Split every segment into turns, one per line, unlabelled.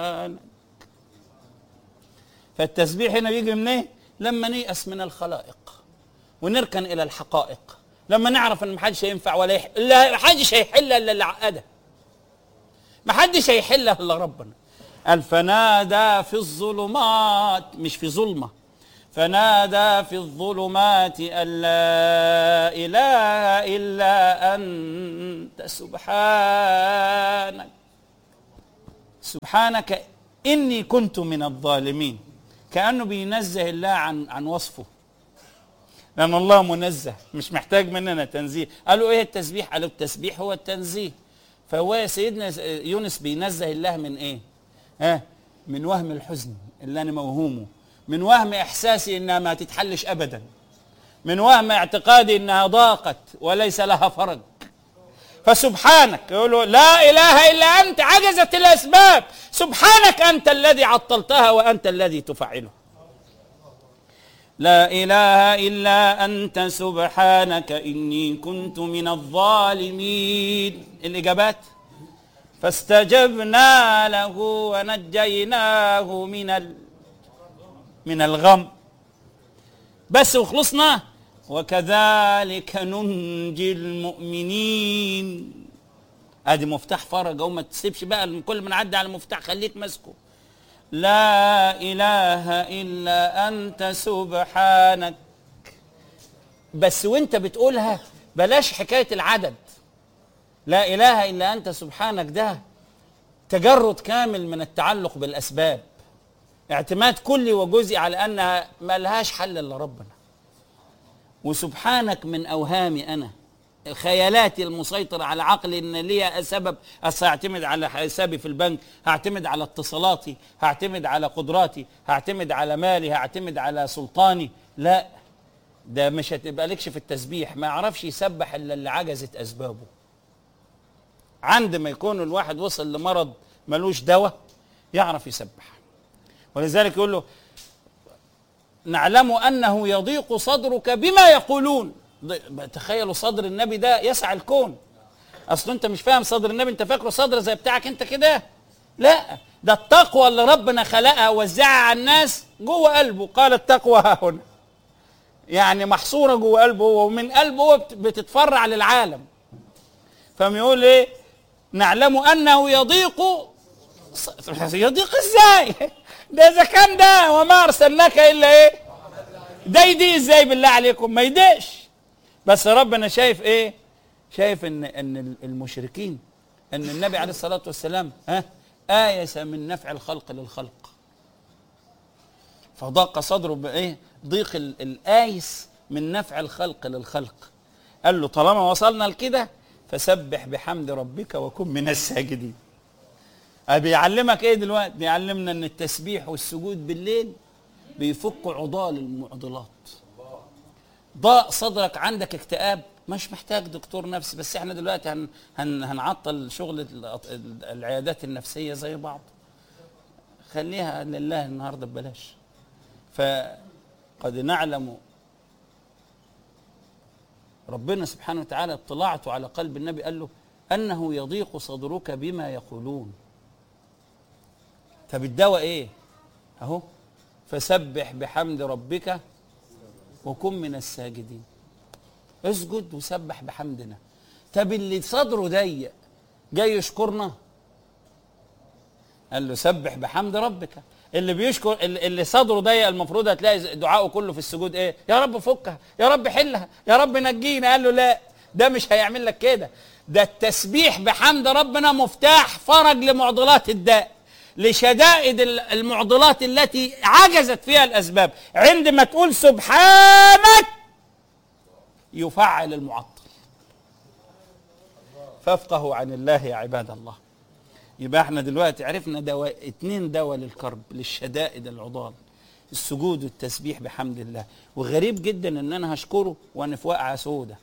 فالتسبيح هنا بيجي من ايه؟ لما نيأس من الخلائق ونركن الى الحقائق، لما نعرف ان محدش هينفع ولا لا محدش هيحل الا اللي عقده، محدش هيحلها الا ربنا. قال فنادى في الظلمات، مش في ظلمه، فنادى في الظلمات أن لا إله إلا أنت سبحانك إني كنت من الظالمين. كأنه بينزه الله عن وصفه، لأن الله منزه مش محتاج مننا تنزيه. قالوا إيه التسبيح؟ قالوا التسبيح هو التنزيه. فهو سيدنا يونس بينزه الله من إيه؟ من وهم الحزن اللي أنا موهومه، من وهم إحساسي إنها ما تتحلش أبدا، من وهم اعتقادي إنها ضاقت وليس لها فرج. فسبحانك، يقولوا لا إله إلا أنت، عجزت الأسباب، سبحانك أنت الذي عطلتها وأنت الذي تفعله. لا إله إلا أنت سبحانك إني كنت من الظالمين. الإجابات: فاستجبنا له ونجيناه من الغم، بس وخلصنا. وكذلك ننجي المؤمنين. ادي مفتاح فرج، وما تسيبش بقى كل ما نعدي على المفتاح خليك ماسكه. لا اله الا انت سبحانك، بس وانت بتقولها بلاش حكايه العدد. لا اله الا انت سبحانك ده تجرد كامل من التعلق بالاسباب، اعتماد كلي وجزئي على انها ما لهاش حل الا ربنا. وسبحانك من اوهامي انا، خيالاتي المسيطره على عقلي ان ليا سبب، هعتمد على حسابي في البنك، هعتمد على اتصالاتي، هعتمد على قدراتي، هعتمد على مالي، هعتمد على سلطاني. لا، ده مش هتبقى لكش في التسبيح. ما يعرفش يسبح الا اللي عجزت اسبابه. عندما يكون الواحد وصل لمرض ملوش دواء يعرف يسبح. ولذلك يقول له نعلم أنه يضيق صدرك بما يقولون. تخيلوا صدر النبي ده يسع الكون. أصل أنت مش فاهم صدر النبي، أنت فاكره صدر زي بتاعك أنت كده. لا، ده التقوى اللي ربنا خلقها ووزعها على الناس جوه قلبه. قال التقوى ها هنا، يعني محصورة جوه قلبه هو، ومن قلبه هو بتتفرع للعالم. فبيقول إيه؟ نعلم أنه يضيق ازاي؟ ده اذا كان ده وما ارسلناك الا ايه؟ ده يضيق ازاي بالله عليكم؟ ما يضيقش. بس ربنا شايف ايه؟ شايف ان المشركين، ان النبي عليه الصلاه والسلام آيس من نفع الخلق للخلق، فضاق صدره بايه؟ ضيق الآيس من نفع الخلق للخلق. قال له طالما وصلنا لكده فسبح بحمد ربك وكن من الساجدين. بيعلمك ايه دلوقتي؟ بيعلمنا ان التسبيح والسجود بالليل بيفك عضال المعضلات. ضاق صدرك، عندك اكتئاب، مش محتاج دكتور نفسي. بس احنا دلوقتي هنعطل شغل العيادات النفسية زي بعض، خليها لله النهارده ببلاش. فقد نعلم ربنا سبحانه وتعالى اطلاعته على قلب النبي، قال له انه يضيق صدرك بما يقولون. طب الدواء ايه؟ اهو فسبح بحمد ربك وكن من الساجدين. اسجد وسبح بحمدنا. طب اللي صدره ضيق جاي يشكرنا، قال له سبح بحمد ربك. اللي بيشكر، اللي صدره ضيق المفروض هتلاقي دعائه كله في السجود ايه؟ يا رب فكها، يا رب حلها، يا رب نجينا. قال له لا، ده مش هيعمل لك كده. ده التسبيح بحمد ربنا مفتاح فرج لمعضلات الداء، لشدائد المعضلات التي عجزت فيها الأسباب. عندما تقول سبحانك يفعل المعطل. فافقهوا عن الله يا عباد الله. يبقى احنا دلوقتي عرفنا دواء، 2 دواء للكرب، للشدائد العضال: السجود والتسبيح بحمد الله. وغريب جدا ان انا هشكره وانا في واقعه سودة.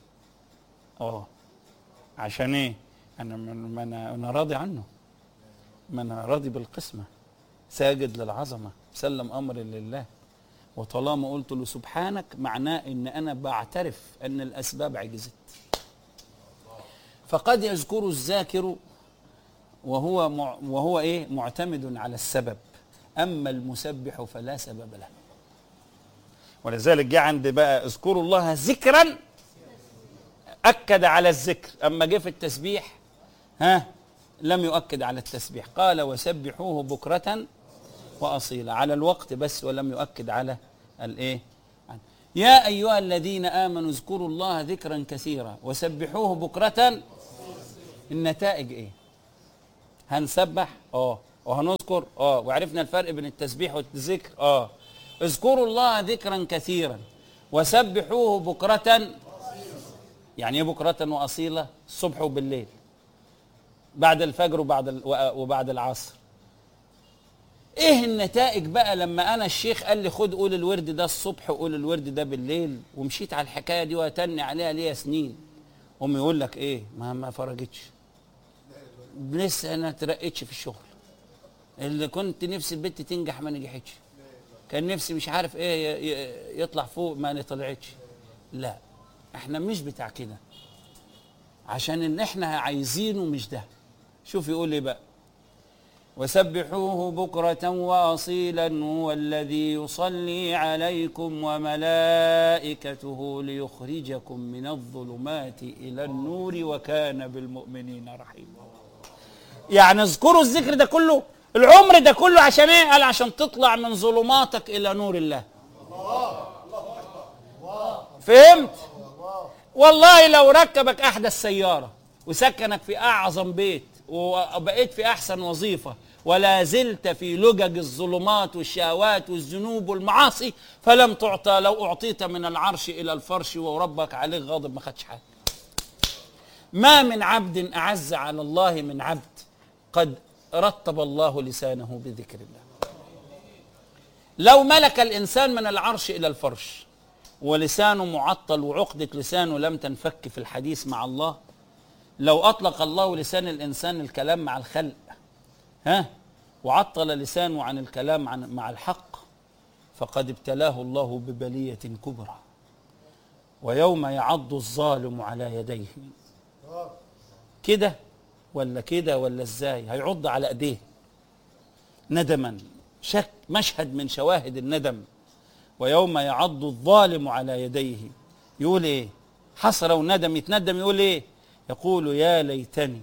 عشان ايه؟ انا راضي عنه، ما انا راضي بالقسمه، ساجد للعظمه، سلم امري لله. وطالما قلت له سبحانك معناه ان انا بعترف ان الاسباب عجزت. فقد يذكر الذاكر وهو ايه؟ معتمد على السبب. اما المسبح فلا سبب له. ولذلك جاء عند بقى اذكروا الله ذكرا، اكد على الذكر. اما جه في التسبيح لم يؤكد على التسبيح، قال وسبحوه بكرة واصيلا، على الوقت بس، ولم يؤكد على الايه. يا ايها الذين امنوا اذكروا الله ذكرا كثيرا وسبحوه بكرة. النتائج ايه؟ هنسبح وهنذكر وعرفنا الفرق بين التسبيح والذكر. اذكروا الله ذكرا كثيرا وسبحوه بكرة. يعني ايه بكرة واصيلا؟ الصبح وبالليل، بعد الفجر وبعد العصر. ايه النتائج بقى لما انا الشيخ قال لي خد قول الورد ده الصبح وقول الورد ده بالليل، ومشيت على الحكايه دي واتني عليها ليا سنين، يقول لك ايه؟ ما فرجتش، لسه انا اترقتش في الشغل، اللي كنت نفسي البنت تنجح ما نجحتش، كان نفسي مش عارف ايه يطلع فوق ما طلعتش. لا، احنا مش بتاع كده، عشان اللي احنا عايزينه مش ده. شوف يقول ايه بقى؟ وسبحوه بكرة وأصيلا هو الذي يصلي عليكم وملائكته ليخرجكم من الظلمات إلى النور وكان بالمؤمنين رحيما. يعني اذكروا الذكر ده كله، العمر ده كله عشان ايه؟ قال عشان تطلع من ظلماتك إلى نور الله. فهمت؟ والله لو ركبك أحدث سيارة وسكنك في أعظم بيت وبقيت في أحسن وظيفة ولا زلت في لجج الظلمات والشهوات والذنوب والمعاصي، فلم تعطى، لو أعطيت من العرش إلى الفرش وربك عليه غاضب ما خدش حاجة. ما من عبد أعز على الله من عبد قد رطب الله لسانه بذكر الله. لو ملك الإنسان من العرش إلى الفرش ولسانه معطل وعقدة لسانه لم تنفك في الحديث مع الله، لو أطلق الله لسان الإنسان الكلام مع الخلق وعطل لسانه عن الكلام مع الحق، فقد ابتلاه الله ببلية كبرى. ويوم يعض الظالم على يديه، كده ولا كده ولا ازاي؟ هيعض على ايديه ندما، مشهد من شواهد الندم. ويوم يعض الظالم على يديه، يقول ايه؟ حسرة وندم، يتندم، يقول ايه؟ يقول يا ليتني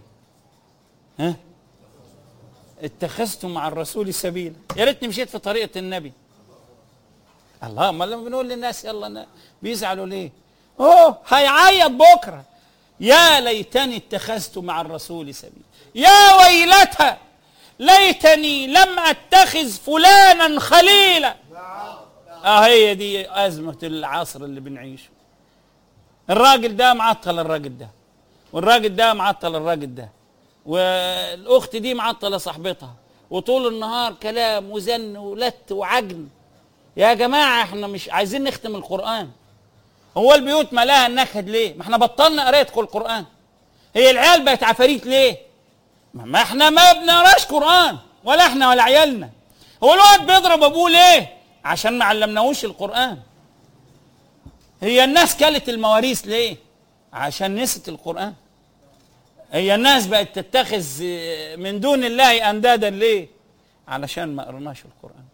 اتخذت مع الرسول سبيلا، يا ريتني مشيت في طريقة النبي. الله، ما لما بنقول للناس يلا بيزعلوا ليه؟ هيعيط بكره. يا ليتني اتخذت مع الرسول سبيلا، يا ويلتى ليتني لم اتخذ فلانا خليلا. هي دي أزمة العصر اللي بنعيشه. الراجل ده معطل الراجل ده، والراجل ده معطل الراجل ده، والأخت دي معطلة صاحبتها، وطول النهار كلام وزن ولت وعجن. يا جماعة احنا مش عايزين نختم القرآن. هو البيوت ملاها النكد ليه؟ ما احنا بطلنا قراية القرآن. هي العيال بقت عفاريت ليه؟ ما احنا ما بنقراش قرآن، ولا احنا ولا عيالنا. هو الواد بيضرب ابوه ليه؟ عشان ما علمناهوش القرآن. هي الناس كلت المواريث ليه؟ عشان نسيت القرآن. هي الناس بقت تتخذ من دون الله أندادا ليه؟ علشان ما قرناش القرآن.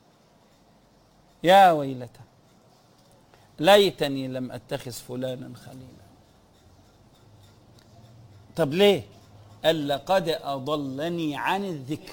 يا ويلتى ليتني لم أتخذ فلانا خليلا. طب ليه؟ قال لقد أضلني عن الذكر.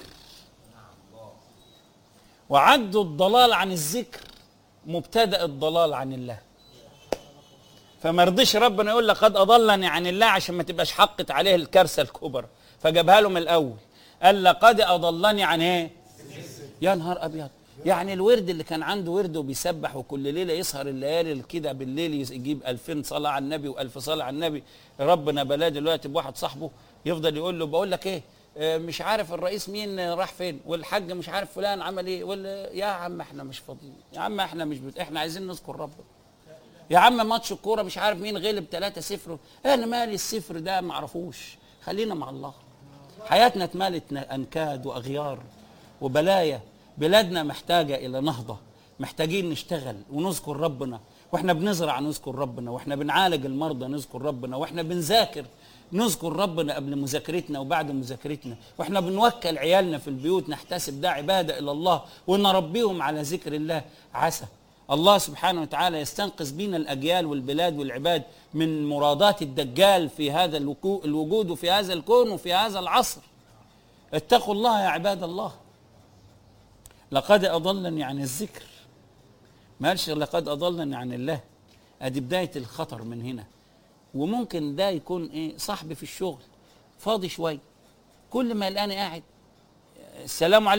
وعد الضلال عن الذكر مبتدأ الضلال عن الله. فما رضيش ربنا يقول لقد أضلني عن الله عشان ما تبقاش حقت عليه الكارثة الكبرى، فجابها له من الأول. قال لقد أضلني عن ايه؟ يا نهار أبيض. يعني الورد اللي كان عنده ورد وبيسبح وكل ليلة يسهر الليالي كده بالليل يجيب 2000 صلاة على النبي و1000 صلاة على النبي، ربنا بلاه دلوقتي بواحد صاحبه يفضل يقول له بقول لك ايه، مش عارف الرئيس مين راح فين، والحاج مش عارف فلان عمل ايه، يا عم احنا مش فاضيين، يا عم احنا مش احنا عايزين نذكر ربنا. يا عم ماتش الكوره مش عارف مين غلب 3-0، انا مالي الصفر ده ما اعرفوش، خلينا مع الله. حياتنا اتملت انكاد واغيار وبلايا. بلادنا محتاجه الى نهضه، محتاجين نشتغل ونذكر ربنا، واحنا بنزرع نذكر ربنا، واحنا بنعالج المرضى نذكر ربنا، واحنا بنذاكر نذكر ربنا قبل مذاكرتنا وبعد مذاكرتنا، واحنا بنوكل عيالنا في البيوت نحتسب ده عبادة إلى الله ونربيهم على ذكر الله. عسى الله سبحانه وتعالى يستنقذ بنا الأجيال والبلاد والعباد من مرادات الدجال في هذا الوجود وفي هذا الكون وفي هذا العصر. اتقوا الله يا عباد الله. لقد أضلني عن الذكر، ما قالش لقد أضلني عن الله. ادي بداية الخطر من هنا. وممكن ده يكون ايه، صاحبي في الشغل فاضي شوية، كل ما يلقاني قاعد السلام عليكم